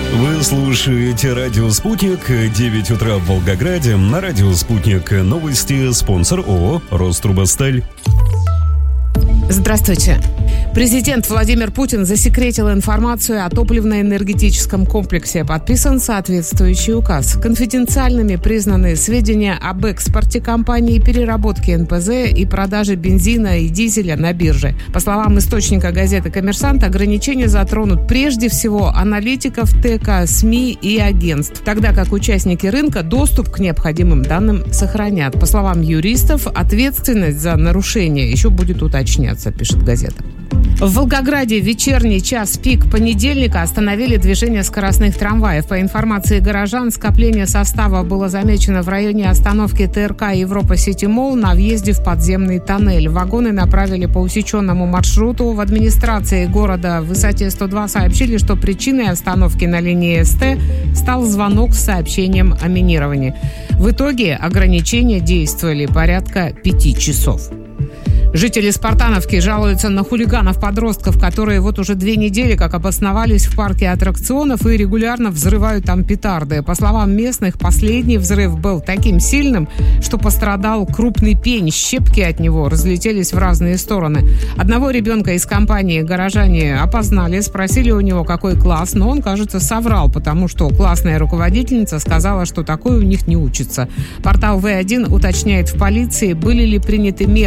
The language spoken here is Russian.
Вы слушаете радио «Спутник», 9 утра в Волгограде. На радио «Спутник» новости. Спонсор ООО «Рострубосталь». Здравствуйте. Президент Владимир Путин засекретил информацию о топливно-энергетическом комплексе. Подписан соответствующий указ. Конфиденциальными признаны сведения об экспорте компании, переработке НПЗ и продаже бензина и дизеля на бирже. По словам источника газеты «Коммерсант», ограничения затронут прежде всего аналитиков ТК, СМИ и агентств, тогда как участники рынка доступ к необходимым данным сохранят. По словам юристов, ответственность за нарушение еще будет уточняться, пишет газета. В Волгограде в вечерний час пик понедельника остановили движение скоростных трамваев. По информации горожан, скопление состава было замечено в районе остановки ТРК «Европа-Сити Молл» на въезде в подземный тоннель. Вагоны направили по усеченному маршруту. В администрации города в высоте 102 сообщили, что причиной остановки на линии СТ стал звонок с сообщением о минировании. В итоге ограничения действовали порядка 5 часов. Жители Спартановки жалуются на хулиганов-подростков, которые вот уже 2 недели как обосновались в парке аттракционов и регулярно взрывают там петарды. По словам местных, последний взрыв был таким сильным, что пострадал крупный пень. Щепки от него разлетелись в разные стороны. Одного ребенка из компании горожане опознали, спросили у него, какой класс, но он, кажется, соврал, потому что классная руководительница сказала, что такое у них не учится. Портал В1 уточняет в полиции, были ли приняты меры